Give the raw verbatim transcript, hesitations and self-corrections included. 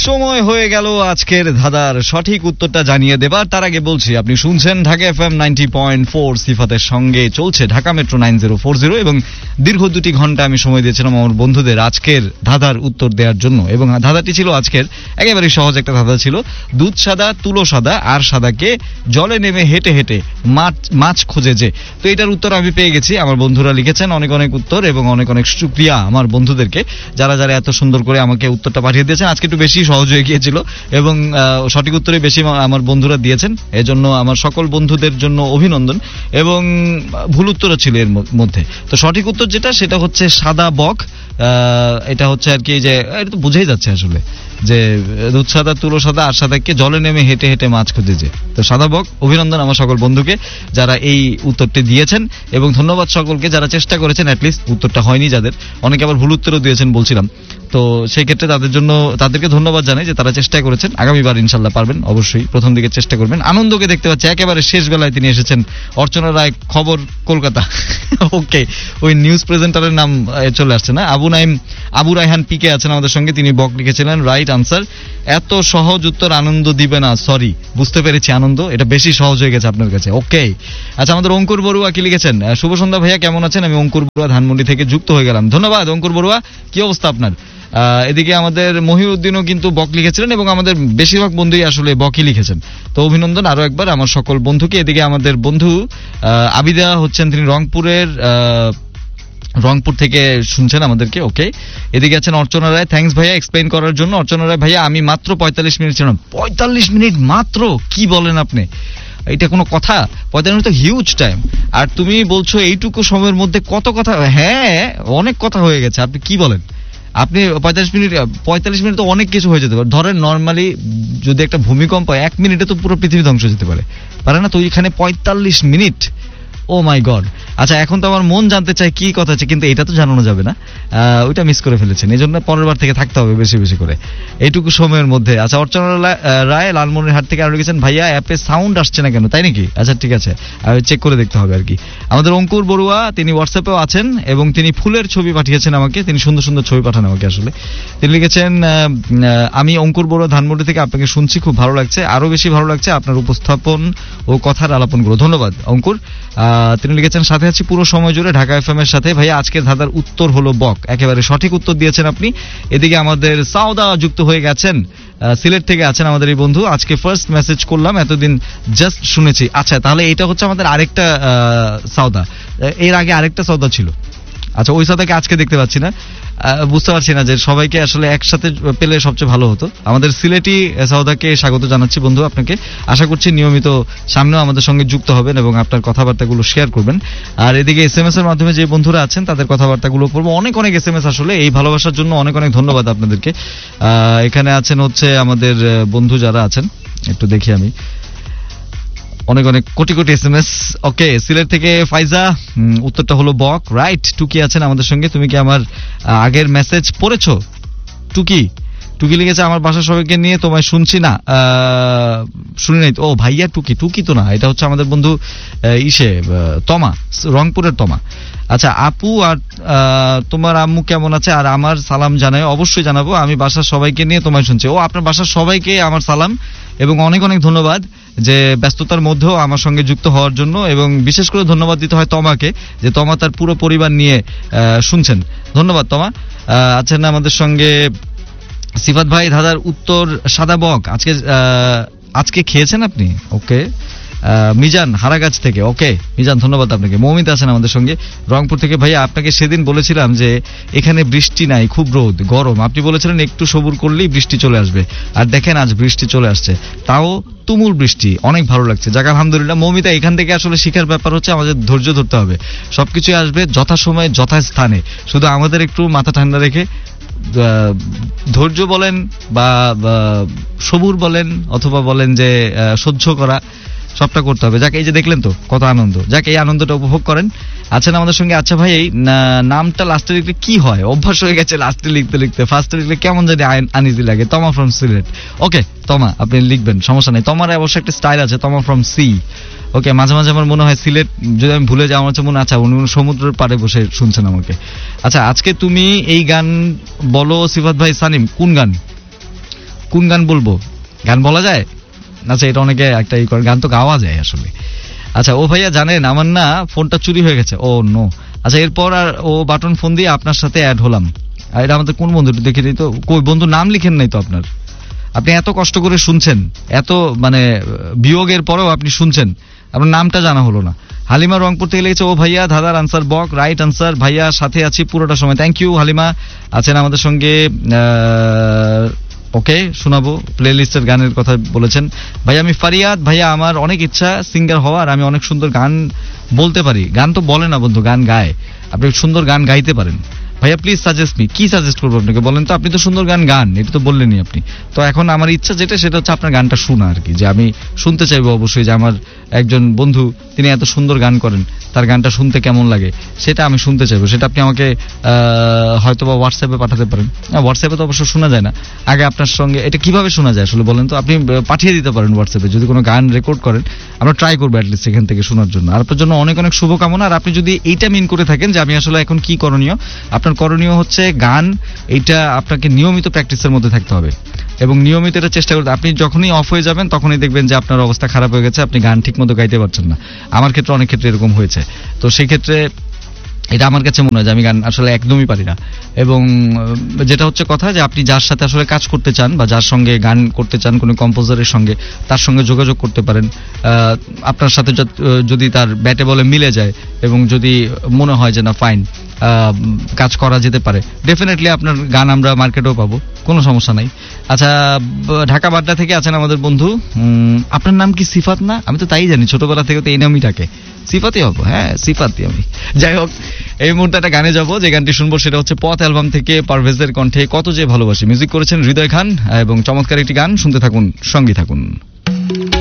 সময় হয়ে গেল আজকের ধাঁধার সঠিক উত্তরটা জানিয়ে দেবার। তার আগে বলছি, আপনি শুনছেন Dhaka FM ninety point four সিফাতের সঙ্গে চলছে Dhaka metro nine zero four zero এবং দীর্ঘ দুটি ঘন্টা আমি সময় দিয়েছিলাম আমার বন্ধুদের আজকের ধাঁধার উত্তর দেওয়ার জন্য। এবং ধাঁধাটি ছিল আজকের একেবারে সহজ একটা ধাঁধা ছিল, দুধ সাদা তুলো সাদা আর সাদাকে জলে নেমে হেঁটে হেঁটে মাছ মাছ খোঁজে যে। তো এটার উত্তর আমি পেয়ে গেছি, আমার বন্ধুরা লিখেছেন অনেক অনেক উত্তর এবং অনেক অনেক শুকরিয়া আমার বন্ধুদেরকে যারা যারা এত সুন্দর করে আমাকে উত্তরটা পাঠিয়ে দিয়েছেন। আজকে একটু বেশি সহজ হয়ে গিয়েছিল এবং সঠিক উত্তরে বেশি আমার বন্ধুরা দিয়েছেন, এজন্য আমার সকল বন্ধুদের জন্য অভিনন্দন। এবং ভুল উত্তরও ছিল এর মধ্যে। তো সঠিক উত্তর যেটা সেটা হচ্ছে সাদা বক। এটা হচ্ছে আর কি যে এটা তো বুঝেই যাচ্ছে আসলে যে দুধ সাদা তুলো সাদা আর সাদাকে জলে নেমে হেঁটে হেঁটে মাছ খুঁজেছে। তো সাদা বক। অভিনন্দন আমার সকল বন্ধুকে যারা এই উত্তরটি দিয়েছেন এবং ধন্যবাদ সকলকে যারা চেষ্টা করেছেন, অ্যাটলিস্ট উত্তরটা হয়নি যাদের, অনেকে আবার ভুল উত্তরও দিয়েছেন বলছিলাম। তো সেই ক্ষেত্রে তাদের জন্য তাদেরকে ধন্যবাদ জানাই যে তারা চেষ্টা করেছেন। আগামীবার ইনশাল্লাহ পারবেন, অবশ্যই প্রথম দিকে চেষ্টা করবেন। আনন্দকে দেখতে পাচ্ছি একেবারে শেষ বেলায় তিনি এসেছেন, অর্চনা রায়, খবর কলকাতা। ওকে, ওই নিউজ প্রেজেন্টারের নাম চলে আসছে না। আবু নাইম আবু রায়হান পিকে আছেন আমাদের সঙ্গে, তিনি বক লিখেছিলেন রাইট আনসার। এত সহজ উত্তর আনন্দ দিবে না, সরি, বুঝতে পেরেছি আনন্দ, এটা বেশি সহজ হয়ে গেছে আপনার কাছে। ওকে, আচ্ছা, আমাদের অঙ্কুর বড়ুয়া কি লিখেছেন, শুভ সন্ধ্যা ভাইয়া, কেমন আছেন? আমি অঙ্কুর বড়ুয়া ধানমন্ডি থেকে যুক্ত হয়ে গেলাম। ধন্যবাদ অঙ্কুর বড়ুয়া, কি অবস্থা আপনার? এদিকে আমাদের মহিউদ্দিনও কিন্তু বক লিখেছিলেন এবং আমাদের বেশিরভাগ বন্ধুই আসলে বকই লিখেছেন। তো অভিনন্দন আরো একবার আমার সকল বন্ধুকে। এদিকে আমাদের বন্ধু আবিদা হচ্ছেন, তিনি রংপুরের রংপুর থেকে শুনছেন আমাদেরকে। ওকে, এদিকে আছেন অর্চনা রায়, থ্যাঙ্কস ভাইয়া এক্সপ্লেইন করার জন্য। অর্চনা রায় ভাইয়া, আমি মাত্র পঁয়তাল্লিশ মিনিট ছিলাম। পঁয়তাল্লিশ মিনিট মাত্র? কি বলেন আপনি? এটা কোনো কথা? পঁয়তাল্লিশ মিনিট তো হিউজ টাইম। আর তুমি বলছো এইটুকু সময়ের মধ্যে কত কথা? হ্যাঁ, অনেক কথা হয়ে গেছে। আপনি কি বলেন? আপনি পঁয়তাল্লিশ মিনিট পঁয়তাল্লিশ মিনিট তো অনেক কিছু হয়ে যেতে পারে। ধরেন নর্মালি যদি একটা ভূমিকম্প হয় এক মিনিটে তো পুরো পৃথিবী ধ্বংস হয়ে যেতে পারে, পারে না? তো এখানে পঁয়তাল্লিশ মিনিট, ও মাই গড। আচ্ছা, এখন তো আমার মন জানতে চাই কি কথা আছে, কিন্তু এটা তো জানানো যাবে না, ওইটা মিস করে ফেলেছেন, এই জন্য পরের বার থেকে থাকতে হবে বেশি বেশি করে এইটুকু সময়ের মধ্যে। আচ্ছা, অর্চনা রায় লালমনিরহাট থেকে আরো লিখেছেন, ভাইয়া অ্যাপে সাউন্ড আসছে না কেন? তাই নাকি? আচ্ছা, ঠিক আছে, চেক করে দেখতে হবে আর কি। আমাদের অঙ্কুর বড়ুয়া, তিনি হোয়াটসঅ্যাপেও আছেন এবং তিনি ফুলের ছবি পাঠিয়েছেন আমাকে, তিনি সুন্দর সুন্দর ছবি পাঠান আমাকে আসলে। তিনি লিখেছেন, আমি অঙ্কুর বড়ুয়া ধানমন্ডি থেকে আপনাকে শুনছি, খুব ভালো লাগছে, আরো বেশি ভালো লাগছে আপনার উপস্থাপন ও কথার আলাপনগুলো। ধন্যবাদ অঙ্কুর। তিনি লিখেছেন, সাথে আছি পুরো সময় জুড়ে ঢাকা এফএম এর সাথে। ভাইয়া আজকের ধাঁধার উত্তর হলো বক, একেবারে সঠিক উত্তর দিয়েছেন আপনি। এদিকে আমাদের সাউদা যুক্ত হয়ে গেছেন, সিলেট থেকে আছেন আমাদের এই বন্ধু। আজকে ফার্স্ট মেসেজ করলাম, এতদিন জাস্ট শুনেছি। আচ্ছা, তাহলে এটা হচ্ছে আমাদের আরেকটা সাউদা, এর আগে আরেকটা সাউদা ছিল। আচ্ছা, ওই সাউদাকে আজকে দেখতে পাচ্ছি না, বুঝতে পারছি না যে সবাইকে আসলে একসাথে পেলে সবচেয়ে ভালো হতো। আমাদের সিলেটি সাউদাকে স্বাগত জানাচ্ছি বন্ধু আপনাকে। আশা করছি নিয়মিত সামনেও আমাদের সঙ্গে যুক্ত হবেন এবং আপনার কথাবার্তাগুলো শেয়ার করবেন। আর এদিকে এস এম এস এর মাধ্যমে যে বন্ধুরা আছেন তাদের কথাবার্তাগুলো পড়বো। অনেক অনেক এস এম এস, আসলে এই ভালোবাসার জন্য অনেক অনেক ধন্যবাদ আপনাদেরকে। এখানে আছেন হচ্ছে আমাদের বন্ধু যারা আছেন, একটু দেখি আমি, অনেক অনেক crore crore S M S. ওকে, সিলেট থেকে ফাইজা, উত্তরটা হলো বক, রাইট। টুকি আছেন আমাদের সঙ্গে, তুমি কি আমার আগের মেসেজ পড়েছো? টুকি টুকি লিখেছে, আমার বাসার সবাইকে নিয়ে তোমায় শুনছি না, শুনি নাই। ও ভাইয়া, টুকি টুকি তো না, এটা হচ্ছে আমাদের বন্ধু ইসে তমা, রংপুরের তমা। আচ্ছা, আপু আর তোমার আম্মু কেমন আছে আর আমার সালাম জানাই। অবশ্যই জানাবো, আমি বাসার সবাইকে নিয়ে তোমায় শুনছি। ও, আপনার বাসার সবাইকে আমার সালাম এবং অনেক অনেক ধন্যবাদ যে ব্যস্ততার মধ্যেও আমার সঙ্গে যুক্ত হওয়ার জন্য। এবং বিশেষ করে ধন্যবাদ দিতে হয় তমাকে, যে তমা তার পুরো পরিবার নিয়ে শুনছেন। ধন্যবাদ তমা। আছেন আমাদের সঙ্গে সিফাত ভাই, ধাঁধার উত্তর সাদা বক। আজকে আজকে খেয়েছেন আপনি? ওকে, মিজান হারাগাছ থেকে। ওকে মিজান, ধন্যবাদ আপনাকে। মৌমিতা আছেন আমাদের সঙ্গে রংপুর থেকে। ভাইয়া, আপনাকে সেদিন বলেছিলাম যে এখানে বৃষ্টি নাই, খুব রোদ গরম। আপনি বলেছিলেন একটু সবুর করলেই বৃষ্টি চলে আসবে, আর দেখেন আজ বৃষ্টি চলে আসছে, তাও তুমুল বৃষ্টি, অনেক ভালো লাগছে। যাক, আলহামদুলিল্লাহ। মৌমিতা, এখান থেকে আসলে শিখার ব্যাপার হচ্ছে আমাদের ধৈর্য ধরতে হবে, সবকিছু আসবে যথাসময়ে যথাস্থানে, শুধু আমাদের একটু মাথা ঠান্ডা রেখে ধৈর্য বলেন বা সবুর বলেন অথবা বলেন যে সহ্য করা, সবটা করতে হবে। যাক, এই যে দেখলেন তো কত আনন্দ, যাক এই আনন্দটা উপভোগ করেন। আছেন আমাদের সঙ্গে। আচ্ছা ভাই, এই নামটা লাস্টে লিখলে কি হয়? অভ্যাস হয়ে গেছে লাস্টে লিখতে লিখতে, ফার্স্টে লিখলে কেমন জানি আনইজি লাগে। তমা ফ্রম সিলেট। ওকে তমা, আপনি লিখবেন, সমস্যা নেই। তোমার অবশ্যই একটা স্টাইল আছে, তমা ফ্রম সি। ওকে, মাঝে মাঝে আমার মনে হয় সিলেট যদি আমি ভুলে যাই, আমার হচ্ছে মনে, আচ্ছা উনি সমুদ্রের পাড়ে বসে শুনছেন আমাকে। আচ্ছা, আজকে তুমি এই গান বলো সিফাত ভাই। সানিম, কোন গান? কোন গান বলবো? গান বলা যায়? আচ্ছা, এটা অনেকে একটা ই করে, গান তো গাওয়া যায় আসলে। আচ্ছা, ও ভাইয়া জানেন আমার না ফোনটা চুরি হয়ে গেছে। ও নো। আচ্ছা, এরপর আর ও বাটন ফোন দিয়ে আপনার সাথে অ্যাড হলাম। আর এটা আমাদের কোন বন্ধু দেখে দিই তো, কই বন্ধুর নাম লিখেন নাই তো আপনার। আপনি এত কষ্ট করে শুনছেন, এত মানে বিয়োগের পরেও আপনি শুনছেন, আপনার নামটা জানা হলো না। হালিমা রংপুর থেকে লিখেছে, ও ভাইয়া ধাঁধার আনসার বক, রাইট আনসার ভাইয়া, সাথে আছি পুরোটা সময়। থ্যাংক ইউ হালিমা, আছেন আমাদের সঙ্গে। ওকে, শোনাবো প্লে লিস্টের গানের কথা বলেছেন। ভাইয়া আমি ফারিয়াদ, ভাইয়া আমার অনেক ইচ্ছা সিঙ্গার হওয়ার, আমি অনেক সুন্দর গান বলতে পারি। গান তো বলে না বন্ধু, গান গায়। আপনি সুন্দর গান গাইতে পারেন। ভাইয়া প্লিজ সাজেস্ট মি, কি সাজেস্ট করবো আপনাকে বলেন তো? আপনি তো সুন্দর গান গান, এটা তো বললেনই আপনি। তো এখন আমার ইচ্ছা যেটা, সেটা হচ্ছে আপনার গানটা শোনা আর কি, যে আমি শুনতে চাইবো অবশ্যই যে আমার একজন বন্ধু তিনি এত সুন্দর গান করেন, তার গানটা শুনতে কেমন লাগে সেটা আমি শুনতে চাইবো। সেটা আপনি আমাকে হয়তো বা হোয়াটসঅ্যাপে পাঠাতে পারেন। হোয়াটসঅ্যাপে তো অবশ্য শোনা যায় না, আগে আপনার সঙ্গে এটা কিভাবে শোনা যায় আসলে বলেন তো? আপনি পাঠিয়ে দিতে পারেন হোয়াটসঅ্যাপে, যদি কোনো গান রেকর্ড করেন আমরা ট্রাই করবো অ্যাটলিস্ট এখান থেকে শোনার জন্য। আর আপনার জন্য অনেক অনেক শুভকামনা। আর আপনি যদি এইটা মিন করে থাকেন যে আমি আসলে এখন কি করণীয়, আপনার করণীয় হচ্ছে গান, এইটা আপনাকে নিয়মিত প্র্যাকটিসের মধ্যে থাকতে হবে এবং নিয়মিত এটা চেষ্টা করতে। আপনি যখনই অফ হয়ে যাবেন তখনই দেখবেন যে আপনার অবস্থা খারাপ হয়ে গেছে, আপনি গান ঠিক মতো গাইতে পারছেন না। আমার ক্ষেত্রে অনেক ক্ষেত্রে এরকম হয়েছে। তো সেই ক্ষেত্রে এটা আমার কাছে মনে হয় যে আমি গান আসলে একদমই পারি না। এবং যেটা হচ্ছে কথা, যে আপনি যার সাথে আসলে কাজ করতে চান বা যার সঙ্গে গান করতে চান, কোনো কম্পোজারের সঙ্গে, তার সঙ্গে যোগাযোগ করতে পারেন। আপনার সাথে যদি তার ব্যাটে বলে মিলে যায় এবং যদি মনে হয় যে না ফাইন কাজ করা যেতে পারে, ডেফিনেটলি আপনার গান আমরা মার্কেটেও পাবো, কোনো সমস্যা নাই। আচ্ছা, ঢাকা বাড্ডা থেকে আছেন আমাদের বন্ধু, আপনার নাম কি সিফাত না? আমি তো তাই জানি, ছোটবেলা থেকে তো এই নামই ডাকে, সিফাতই হবো। হ্যাঁ, সিফাতই আমি। যাই হোক, এই মুহূর্তে একটা গানে যাবো, যে গানটি শুনবো সেটা হচ্ছে পথ অ্যালবাম থেকে পারভেজের কণ্ঠে কত যে ভালোবাসি। মিউজিক করেছেন হৃদয় খান এবং চমৎকার একটি গান, শুনতে থাকুন, সঙ্গী থাকুন।